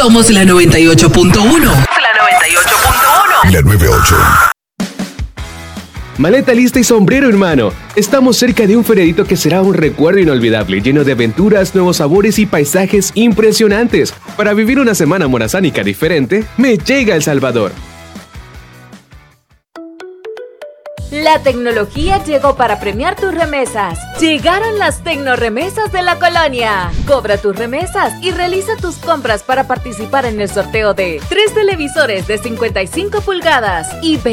Somos la 98.1. La 98. Maleta lista y sombrero en mano. Estamos cerca de un feriadito que será un recuerdo inolvidable, lleno de aventuras, nuevos sabores y paisajes impresionantes. Para vivir una semana morazánica diferente, me llega El Salvador. La tecnología llegó para premiar tus remesas. Llegaron las tecnoremesas de la colonia. Cobra tus remesas y realiza tus compras para participar en el sorteo de 3 televisores de 55 pulgadas y